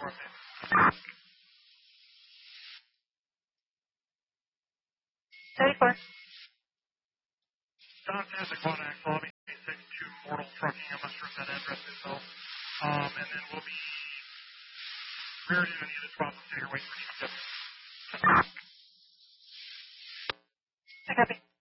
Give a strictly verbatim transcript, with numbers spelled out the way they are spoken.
for me. thirty-four. John Tanzik, Quanax, Lobby eight six two, Mortal Trucking. I'm not sure if that address is though. Um, and then we'll be ready to need this process here. Wait for you. I copy.